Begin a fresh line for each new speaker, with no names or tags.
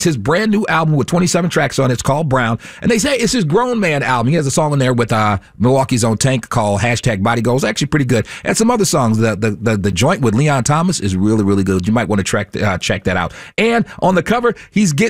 his brand new album with 27 tracks on it. It's called Brown. And they say it's his grown man album. He has a song in there with Milwaukee's own Tank called #Body Goals. Actually pretty good. And some other songs. The joint with Leon Thomas is really, really good. You might want to check that out. And on the cover, he's getting